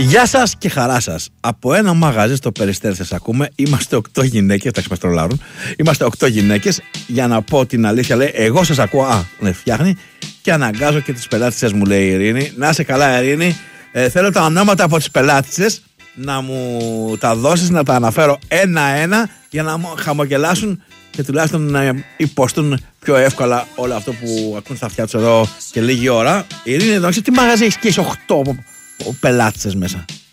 Γεια σας και χαρά σας. Από ένα μαγαζί στο Περιστέρι σας ακούμε. Είμαστε 8 γυναίκες. Τα ξεπαστρολάρουν. Είμαστε 8 γυναίκες. Για να πω την αλήθεια, λέει, εγώ σας ακούω. Ναι, φτιάχνει. Και αναγκάζω και τις πελάτησες μου, λέει η Ειρήνη. Να είσαι καλά, Ειρήνη. Θέλω τα ονόματα από τις πελάτησες να μου τα δώσεις, να τα αναφέρω ένα-ένα για να μου χαμογελάσουν και τουλάχιστον να υποστούν πιο εύκολα όλο αυτό που ακούν στα αυτιά τους εδώ και λίγη ώρα. Ειρήνη, εδώ τι μαγαζί έχεις και είσαι 8 πελάτησες μέσα?